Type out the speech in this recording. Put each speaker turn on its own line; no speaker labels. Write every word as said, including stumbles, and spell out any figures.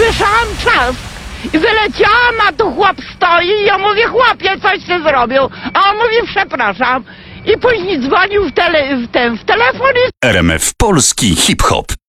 usłyszałam trzask i wyleciałam, a tu chłop stoi i ja mówię, chłopie, coś ty zrobił, a on mówi, przepraszam. I później dzwonił w, tele, w, ten, w telefon i...
R M F Polski Hip Hop.